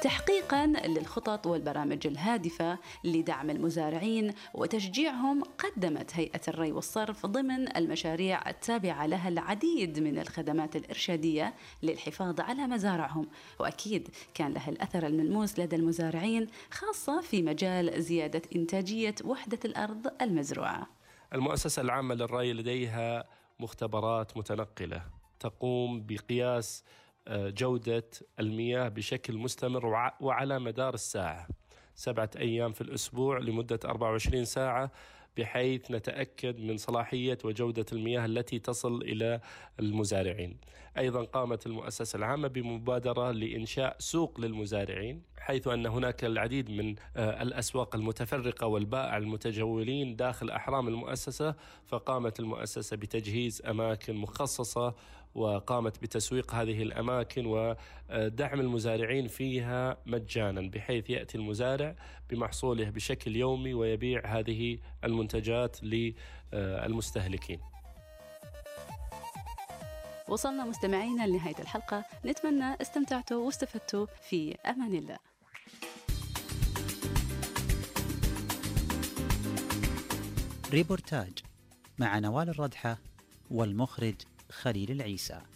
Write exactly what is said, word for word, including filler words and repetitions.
تحقيقاً للخطط والبرامج الهادفة لدعم المزارعين وتشجيعهم، قدمت هيئة الري والصرف ضمن المشاريع التابعة لها العديد من الخدمات الإرشادية للحفاظ على مزارعهم، وأكيد كان لها الأثر الملموس لدى المزارعين، خاصة في مجال زيادة إنتاجية وحدة الأرض المزروعة. المؤسسة العامة للري لديها مختبرات متنقلة تقوم بقياس جودة المياه بشكل مستمر وعلى مدار الساعة، سبعة أيام في الأسبوع لمدة أربعة وعشرين ساعة، بحيث نتأكد من صلاحية وجودة المياه التي تصل إلى المزارعين. أيضا قامت المؤسسة العامة بمبادرة لإنشاء سوق للمزارعين، حيث أن هناك العديد من الأسواق المتفرقة والبائع المتجولين داخل أحرام المؤسسة، فقامت المؤسسة بتجهيز أماكن مخصصة وقامت بتسويق هذه الأماكن ودعم المزارعين فيها مجانا، بحيث يأتي المزارع بمحصوله بشكل يومي ويبيع هذه المنتجات للمستهلكين. وصلنا مستمعينا لنهاية الحلقة، نتمنى استمتعتوا واستفدتوا. في أمان الله. ريبورتاج مع نوال الردحة والمخرج خليل العيسى.